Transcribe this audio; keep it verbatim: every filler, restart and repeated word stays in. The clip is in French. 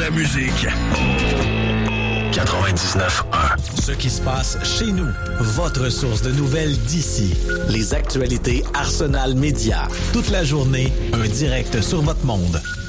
la musique. quatre-vingt-dix-neuf un. Ce qui se passe chez nous. Votre source de nouvelles d'ici. Les actualités Arsenal Média. Toute la journée, un direct sur votre monde.